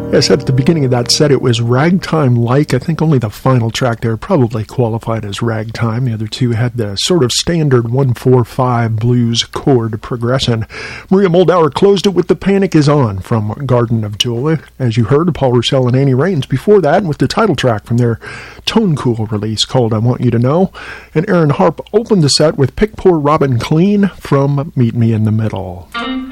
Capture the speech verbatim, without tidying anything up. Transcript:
I said at the beginning of that set it was ragtime-like. I think only the final track there probably qualified as ragtime. The other two had the sort of standard one four five blues chord progression. Maria Moldauer closed it with The Panic Is On from Garden of Joy. As you heard, Paul Roussel and Annie Raines before that with the title track from their Tone Cool release called I Want You to Know. And Aaron Harp opened the set with Pick Poor Robin Clean from Meet Me in the Middle.